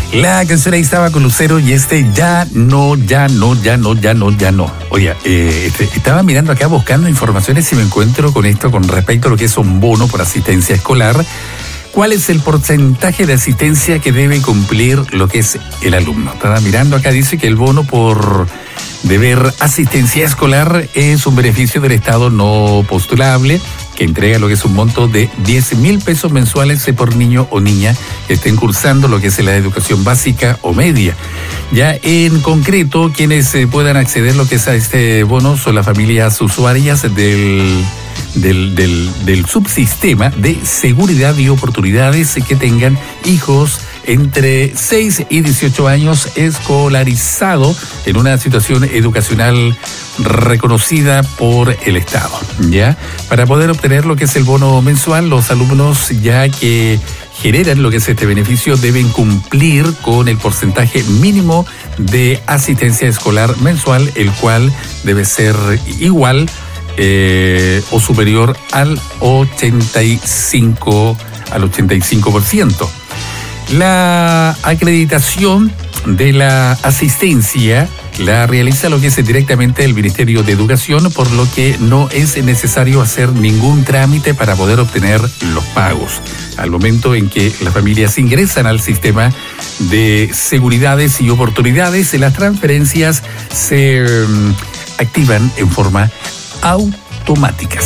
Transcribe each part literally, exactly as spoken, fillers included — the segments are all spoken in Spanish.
La canción ahí estaba con Lucero y este ya no, ya no, ya no, ya no, ya no. Oye, eh, este, estaba mirando acá buscando informaciones y me encuentro con esto con respecto a lo que es un bono por asistencia escolar. ¿Cuál es el porcentaje de asistencia que debe cumplir lo que es el alumno? Estaba mirando acá, dice que el bono por deber asistencia escolar es un beneficio del Estado no postulable que entrega lo que es un monto de diez mil pesos mensuales por niño o niña que estén cursando lo que es la educación básica o media. Ya en concreto, quienes eh, puedan acceder lo que es a este bono son las familias usuarias del... Del, del, del subsistema de seguridad y oportunidades que tengan hijos entre seis y dieciocho años escolarizado en una situación educacional reconocida por el Estado, ¿ya? Para poder obtener lo que es el bono mensual, los alumnos ya que generan lo que es este beneficio deben cumplir con el porcentaje mínimo de asistencia escolar mensual, el cual debe ser igual Eh, o superior al ochenta y cinco por ciento. La acreditación de la asistencia la realiza lo que es directamente el Ministerio de Educación, por lo que no es necesario hacer ningún trámite para poder obtener los pagos. Al momento en que las familias ingresan al sistema de seguridades y oportunidades, las transferencias se um, activan en forma automáticas.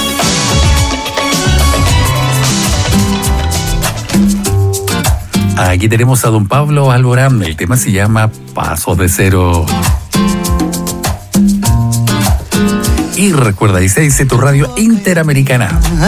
Aquí tenemos a don Pablo Alborán. El tema se llama Pasos de Cero. Y recuerda, dice, dice tu radio interamericana.